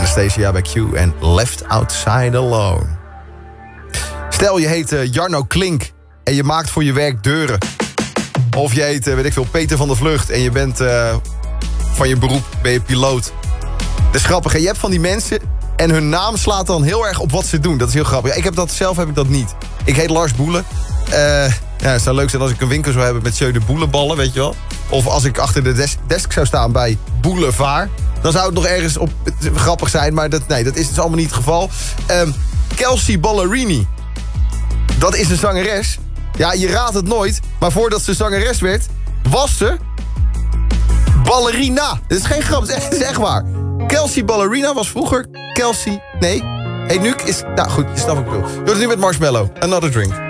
Anastasia bij Q en Left Outside Alone. Stel je heet Jarno Klink en je maakt voor je werk deuren. Of je heet, weet ik veel, Peter van der Vlucht en je bent van je beroep, ben je piloot. Dat is grappig, hè? Je hebt van die mensen en hun naam slaat dan heel erg op wat ze doen. Dat is heel grappig. Ja, zelf heb ik dat niet. Ik heet Lars Boelen. Het zou leuk zijn als ik een winkel zou hebben met Jeu de Boelenballen, weet je wel. Of als ik achter de desk zou staan bij Boulevard. Dan zou het nog ergens op grappig zijn, maar dat is dus allemaal niet het geval. Kelsey Ballerini. Dat is een zangeres. Ja, je raadt het nooit. Maar voordat ze zangeres werd, was ze ballerina. Dit is geen grap, het is echt waar. Kelsey Ballerina was vroeger Kelsey... Nee, heet nu is... Nou goed, je snapt wat ik bedoel. Doe het nu met Marshmello. Another Drink.